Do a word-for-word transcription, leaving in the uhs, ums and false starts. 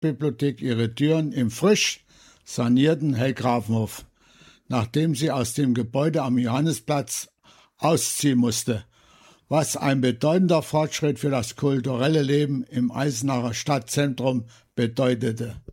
Stadtbibliothek ihre Türen im frisch sanierten Hellgrafenhof, nachdem sie aus dem Gebäude am Johannesplatz ausziehen musste, was ein bedeutender Fortschritt für das kulturelle Leben im Eisenacher Stadtzentrum bedeutete.